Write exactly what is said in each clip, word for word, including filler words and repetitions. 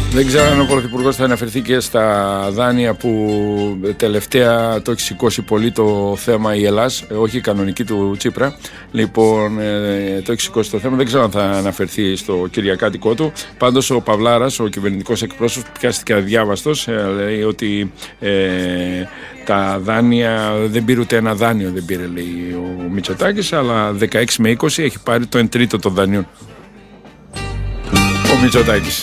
Δεν ξέρω αν ο Πρωθυπουργός θα αναφερθεί και στα δάνεια που τελευταία το έχει σηκώσει πολύ το θέμα η Ελλάς, όχι η κανονική του Τσίπρα. Λοιπόν, το έχει σηκώσει το θέμα. Δεν ξέρω αν θα αναφερθεί στο κυριακάτικο του. Πάντως ο Παυλάρας, ο κυβερνητικός εκπρόσωπος, πιάστηκε αδιάβαστος. Λέει ότι ε, τα δάνεια δεν πήρε ούτε ένα δάνειο, δεν πήρε, λέει ο Μητσοτάκης, αλλά δεκαέξι με είκοσι έχει πάρει το εν τρίτο των δανείων ο Μητσοτάκης.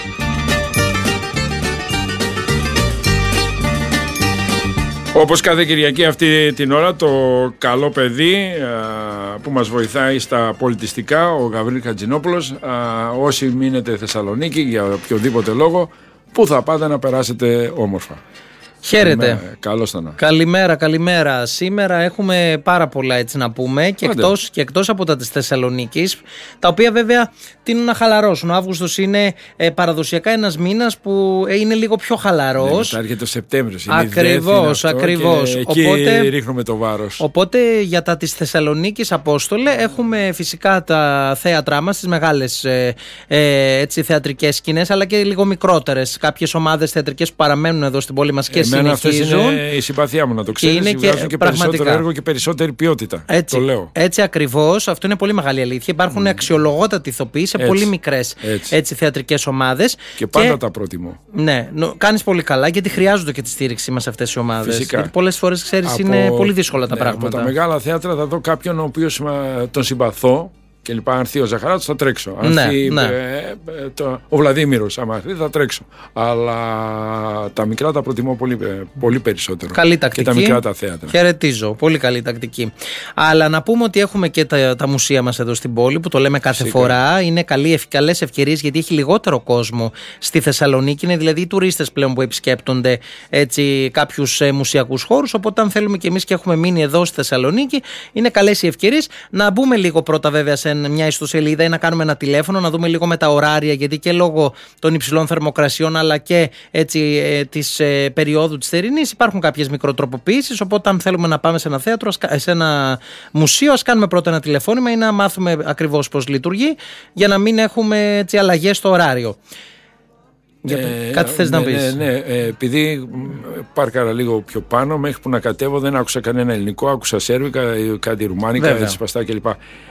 Όπως κάθε Κυριακή αυτή την ώρα, το καλό παιδί α, που μας βοηθάει στα πολιτιστικά, ο Γαβρίλ Χατζηνόπουλος. Α, όσοι μείνετε Θεσσαλονίκη για οποιοδήποτε λόγο, πού θα πάτε να περάσετε όμορφα. Χαίρετε. Καλώς το να. Καλημέρα, καλημέρα. Σήμερα έχουμε πάρα πολλά έτσι να πούμε και εκτός, και εκτός από τα της Θεσσαλονίκης, τα οποία βέβαια τείνουν να χαλαρώσουν. Ο Αύγουστος είναι ε, παραδοσιακά ένας μήνας που ε, είναι λίγο πιο χαλαρός. Ναι, μετά έρχεται ο Σεπτέμβριος. Ακριβώς, ακριβώς. Εκεί οπότε, ρίχνουμε το βάρος. Οπότε για τα της Θεσσαλονίκης, Απόστολε, έχουμε φυσικά τα θέατρά μας, τις μεγάλες ε, ε, έτσι, θεατρικές σκηνές, αλλά και λίγο μικρότερες. Κάποιες ομάδες θεατρικές που παραμένουν εδώ στην πόλη μας και εμένα αυτές είναι η συμπαθία μου, να το ξέρεις. Είναι και, και περισσότερο έργο και περισσότερη ποιότητα. Έτσι, το λέω. Έτσι ακριβώς. Αυτό είναι πολύ μεγάλη αλήθεια. Υπάρχουν mm. αξιολογότατοι ηθοποιοί σε έτσι, πολύ μικρές έτσι. Έτσι, θεατρικές ομάδες. Και πάντα και, τα προτιμώ. Ναι, κάνεις πολύ καλά, γιατί χρειάζονται και τη στήριξή μας αυτές οι ομάδες. Φυσικά. Γιατί πολλές φορές, ξέρεις, από, είναι πολύ δύσκολα τα ναι, πράγματα. Από τα μεγάλα θέατρα θα δω κάποιον ο οποίος τον συμπαθώ. Και λοιπά, αν έρθει ο Ζαχαράτος θα τρέξω. Αν ναι, έρθει ναι. ε, ε, το, ο Βλαδίμηρος, άμα έρθει θα τρέξω. Αλλά τα μικρά τα προτιμώ πολύ, πολύ περισσότερο. Καλή τακτική. Και τα μικρά τα θέατρα. Χαιρετίζω. Πολύ καλή τακτική. Αλλά να πούμε ότι έχουμε και τα, τα μουσεία μας εδώ στην πόλη, που το λέμε κάθε Φυσικά. φορά. Είναι καλές ευκαιρίες, γιατί έχει λιγότερο κόσμο στη Θεσσαλονίκη. Είναι δηλαδή οι τουρίστες πλέον που επισκέπτονται έτσι, κάποιους ε, μουσιακούς χώρους. Οπότε, αν θέλουμε και εμείς και έχουμε μείνει εδώ στη Θεσσαλονίκη, είναι καλές οι ευκαιρίες. Να μπούμε λίγο πρώτα βέβαια σε μια ιστοσελίδα ή να κάνουμε ένα τηλέφωνο, να δούμε λίγο με τα ωράρια, γιατί και λόγω των υψηλών θερμοκρασιών αλλά και έτσι ε, της ε, περίοδου της θερινής υπάρχουν κάποιες μικροτροποποιήσεις. Οπότε, αν θέλουμε να πάμε σε ένα θέατρο, σε ένα μουσείο, ας κάνουμε πρώτα ένα τηλεφώνημα ή να μάθουμε ακριβώς πώς λειτουργεί, για να μην έχουμε έτσι, αλλαγές στο ωράριο. Ε, κάτι θες ναι, να πεις? Ναι, ναι, ε, επειδή πάρκαρα λίγο πιο πάνω, μέχρι που να κατέβω δεν άκουσα κανένα ελληνικό, άκουσα σέρβικα, κάτι ρουμάνικα, σπαστά κλπ.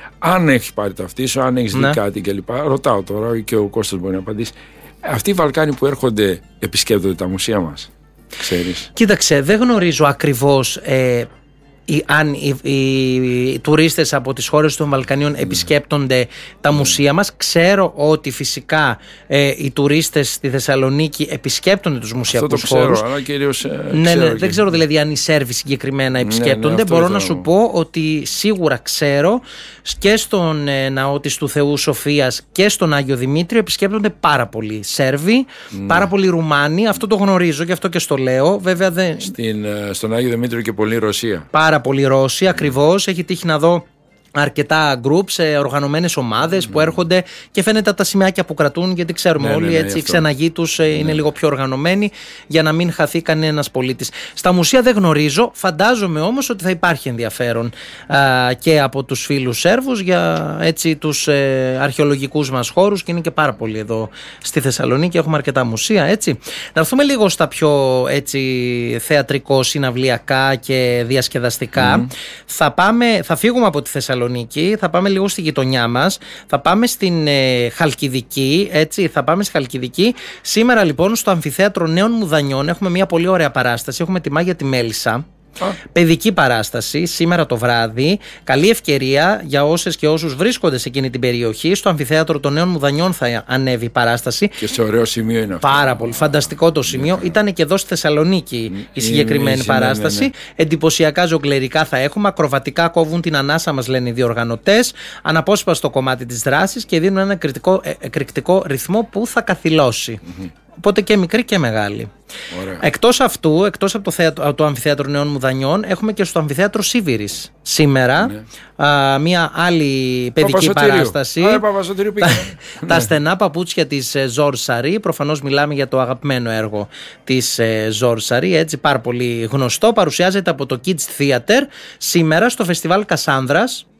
Αν έχει πάρει ταυτί σου, αν έχει ναι. δει κάτι κλπ. Ρωτάω τώρα και ο Κώστας μπορεί να απαντήσει. Αυτοί οι Βαλκάνοι που έρχονται επισκέπτονται τα μουσεία μας, ξέρεις? Κοίταξε, δεν γνωρίζω ακριβώς ε, οι, αν οι, οι, οι τουρίστες από τις χώρες των Βαλκανίων mm. επισκέπτονται τα mm. μουσεία μας. Ξέρω ότι φυσικά ε, οι τουρίστες στη Θεσσαλονίκη επισκέπτονται τους μουσιακούς Αυτό το χώρους. Ξέρω, αλλά κυρίως, ε, ναι, ξέρω ναι, και... δεν ξέρω δηλαδή αν οι Σέρβοι συγκεκριμένα επισκέπτονται. Ναι, ναι, Μπορώ να θέλω. σου πω ότι σίγουρα ξέρω και στον ε, ναό της του Θεού Σοφίας και στον Άγιο Δημήτριο επισκέπτονται πάρα πολλοί Σέρβοι, mm. πάρα πολλοί Ρουμάνοι. Αυτό το γνωρίζω, γι' αυτό και στο λέω. Βέβαια, δεν... Στην, στον Άγιο Δημήτριο και πολλή Ρωσία. Πάρα πολύ Ρώσοι, ακριβώς. Έχει τύχει να δω αρκετά groups, οργανωμένες ομάδες mm. που έρχονται και φαίνεται τα σημαίακια που κρατούν, γιατί ξέρουμε ναι, όλοι ναι, ναι, έτσι, οι αυτό. ξεναγοί τους ναι. είναι λίγο πιο οργανωμένοι, για να μην χαθεί κανένας πολίτης. Στα μουσεία δεν γνωρίζω, φαντάζομαι όμως ότι θα υπάρχει ενδιαφέρον α, και από τους φίλους Σέρβους για έτσι, τους ε, αρχαιολογικούς μας χώρους, και είναι και πάρα πολύ εδώ στη Θεσσαλονίκη, έχουμε αρκετά μουσεία, έτσι. Να έρθουμε λίγο στα πιο έτσι, θεατρικό, συναυλιακά και διασκεδαστικά. Mm. Θα, πάμε, θα φύγουμε από τη Θεσσαλονίκη, θα πάμε λίγο στη γειτονιά μας, θα πάμε στην ε, Χαλκιδική, έτσι, θα πάμε στη Χαλκιδική. Σήμερα λοιπόν στο Αμφιθέατρο Νέων Μουδανιών έχουμε μια πολύ ωραία παράσταση, έχουμε τη Μάγια τη Μέλισσα. Α. Παιδική παράσταση σήμερα το βράδυ. Καλή ευκαιρία για όσες και όσους βρίσκονται σε εκείνη την περιοχή. Στο Αμφιθέατρο των Νέων Μουδανιών θα ανέβει η παράσταση. Και σε ωραίο σημείο είναι αυτό. Πάρα πολύ. Φανταστικό το σημείο. Ναι. Ήταν και εδώ στη Θεσσαλονίκη mm. η συγκεκριμένη mm. παράσταση. Ναι, ναι, ναι. Εντυπωσιακά ζογκλερικά θα έχουμε. Ακροβατικά κόβουν την ανάσα μας, λένε οι διοργανωτές. Αναπόσπαστο κομμάτι της δράσης και δίνουν ένα εκρηκτικό, εκρηκτικό ρυθμό που θα καθυλώσει. Mm-hmm. Οπότε και μικρή και μεγάλη. Ωραία. Εκτός αυτού, εκτός από το, θέατρο, από το Αμφιθέατρο Νέων Μουδανιών, έχουμε και στο Αμφιθέατρο Σίβηρης σήμερα ναι. α, μια άλλη παιδική παράσταση. Άρα, Παπασωτηρίου πήγε. Τα, τα στενά παπούτσια της Ζορ Σαρή. Προφανώς μιλάμε για το αγαπημένο έργο της Ζορ Σαρή, έτσι πάρα πολύ γνωστό. Παρουσιάζεται από το Kids Theater σήμερα στο Φεστιβάλ Κασάνδρας.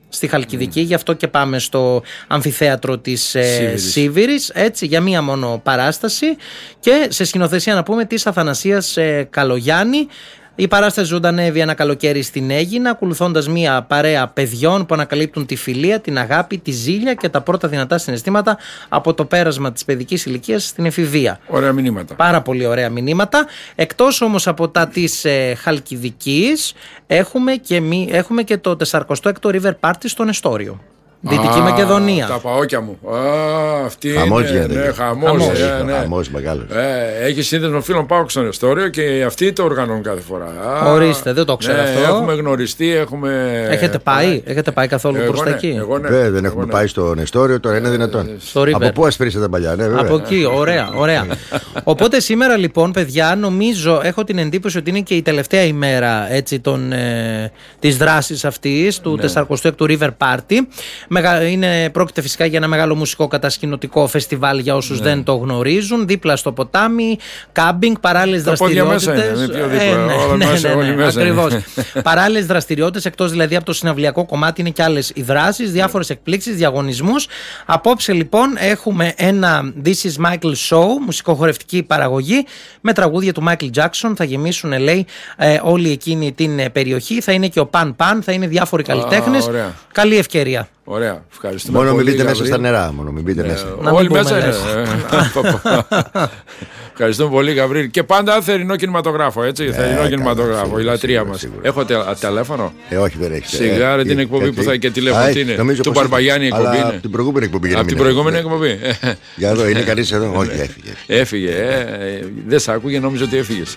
στη Χαλκιδική, γι' αυτό και πάμε στο αμφιθέατρο της ε, Σίβηρης, έτσι, για μία μόνο παράσταση, και σε σκηνοθεσία να πούμε της Αθανασίας ε, Καλογιάννη. Η παράσταση ζωντανεύει ένα καλοκαίρι στην Αίγινα, ακολουθώντας μία παρέα παιδιών που ανακαλύπτουν τη φιλία, την αγάπη, τη ζήλια και τα πρώτα δυνατά συναισθήματα από το πέρασμα της παιδικής ηλικίας στην εφηβεία. Ωραία μηνύματα. Πάρα πολύ ωραία μηνύματα. Εκτός όμως από τα της ε, Χαλκιδικής, έχουμε και, μη, έχουμε και το τεσσαρακοστό έκτο River Party στο Νεστόριο. Δυτική Α, Μακεδονία. Τα παόκια μου. Α, αυτή χαμός είναι. γίνεται. Ναι, χαμός, Χαμός. ε, ναι. Χαμός μεγάλος. Ε, έχει σύνδεσμο φίλων ΠΑΟΚ στο Νεστόριο και αυτοί το οργανώνουν κάθε φορά. Α, Ορίστε, δεν το ξέρω ναι, αυτό. Έχουμε γνωριστεί, έχουμε. Έχετε πάει, έχετε πάει καθόλου Εγώ προς τα ναι, εκεί? εγώ ναι, Ε, δεν εγώ έχουμε ναι. πάει στο Νεστόριο, τώρα είναι δυνατόν. Στο River. Από πού ασπρίσατε τα παλιά, ναι, βέβαια. Από εκεί, ωραία, ωραία. Οπότε σήμερα λοιπόν, παιδιά, νομίζω, έχω την εντύπωση ότι είναι και η τελευταία ημέρα, έτσι, των, ε, της δράσης αυτής του τεσσαρακοστού έκτου River Party. Μεγα, είναι, πρόκειται φυσικά για ένα μεγάλο μουσικό κατασκηνωτικό φεστιβάλ για όσους δεν το γνωρίζουν. Δίπλα στο ποτάμι, κάμπινγκ, παράλληλες δραστηριότητες. Ακριβώς. Παράλληλες δραστηριότητες, εκτός δηλαδή από το συναυλιακό κομμάτι, είναι και άλλες οι δράσεις, διάφορες εκπλήξεις, διαγωνισμούς. Απόψε λοιπόν έχουμε ένα This is Michael Show, μουσικοχορευτική παραγωγή με τραγούδια του Michael Jackson. Θα γεμίσουν, λέει, ε, όλη εκείνη την περιοχή. Θα είναι και ο Παν Παν, θα είναι διάφοροι καλλιτέχνες. Καλή ευκαιρία. Ωραία, ευχαριστούμε. Μόνο πολύ, μην μπείτε μέσα Γαβρίλ. στα νερά. Μόνο μην μπείτε Ναι, μέσα. Να όλοι μην μέσα πούμε, είναι. Ευχαριστούμε πολύ, Γαβρίλ. Και πάντα θερινό κινηματογράφο, έτσι. Θερινό καλά, κινηματογράφο, σίγουρα, η λατρεία σίγουρα, μας. σίγουρα. Έχω τε- τηλέφωνο. Ε, όχι, δεν έχει. Σιγά, ρε, την εκπομπή που θα και τηλέφωνο τι είναι. Του Μπαρμπαγιάννη η εκπομπή είναι. Από την προηγούμενη εκπομπή. Από την προηγούμενη εκπομπή. Για εδώ, είναι κανείς εδώ. Όχι, έφυγε. Έφυγε, ε, δεν σ' άκουγε, νόμιζε ότι έφυγες.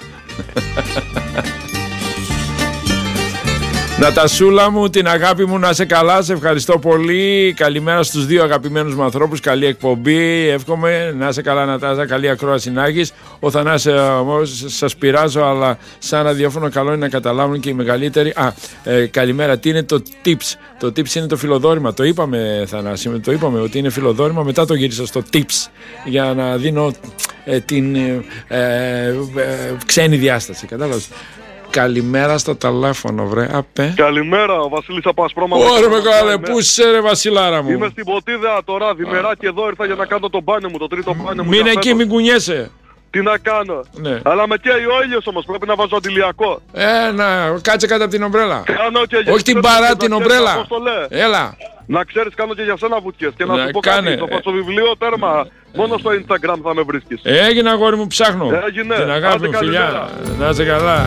Νατασούλα μου, την αγάπη μου, να είσαι καλά, σε ευχαριστώ πολύ. Καλημέρα στους δύο αγαπημένους μου ανθρώπους, καλή εκπομπή, εύχομαι. Να είσαι καλά, Νατάσα, καλή ακρόαση να έχεις. Ο Θανάσης, σας πειράζω, αλλά σαν ραδιόφωνο καλό είναι να καταλάβουν και οι μεγαλύτεροι. Α, ε, καλημέρα, τι είναι το tips? Το tips είναι το φιλοδόρημα, το είπαμε, Θανάση, το είπαμε ότι είναι φιλοδόρημα, μετά το γύρισα στο tips για να δίνω ε, την ε, ε, ε, ξένη διάσταση, κατάλαβες. Καλημέρα στο τηλέφωνο, βρε. Απέ. Καλημέρα, ο Βασίλης από Ασπρόμα. Ωραία, μεγάλε, πού είσαι, ρε Βασιλάρα μου? Είμαι στην Ποτίδα τώρα, διμερά και εδώ ήρθα για να κάνω το μπάνιο μου, το τρίτο μπάνιο μου. Μην για εκεί, φέτος. μην κουνιέσαι. Τι να κάνω. Ναι. Αλλά με καίει ο ήλιος όμως, πρέπει να βάζω αντιλιακό. Ε, να, κάτσε κάτω από την ομπρέλα. Κάνω και για Όχι την σένα, παρά, να την ξέρεις, ομπρέλα. Απόστολε. Έλα. Να ξέρεις, κάνω και για σένα βουτιές. Και να Ναι, σου πω κάνε. κάτι, το φατσοβιβλίο τέρμα. Μόνο στο Instagram θα με βρίσκεις. Έγινε, αγόρι μου, ψάχνω. Έγινε. Την αγάπη Άντε, μου, φιλιά. καλημέρα. Να είσαι καλά.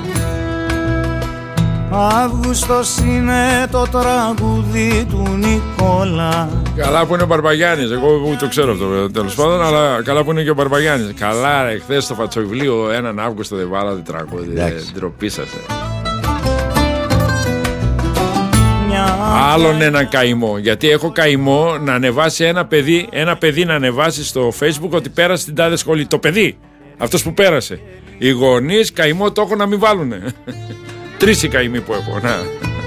Αύγουστος είναι το τραγούδι του Νικόλα. Καλά που είναι ο Μπαρμπαγιάννης, εγώ το ξέρω αυτό τέλος πάντων, αλλά καλά που είναι και ο Μπαρμπαγιάννης. Καλά, ρε, χθες στο φατσοβιβλίο έναν Αύγουστο δεν βάλατε τραγούδι. ε, Ντροπή σας. ε. Άλλον έναν καημό. Γιατί έχω καημό να ανεβάσει ένα παιδί, ένα παιδί να ανεβάσει στο Facebook ότι πέρασε την τάδε σχολή. Το παιδί, αυτός που πέρασε. Οι γονείς καημό το έχω να μην βάλουνε. Τρεις οι καημοί που έχω. Να.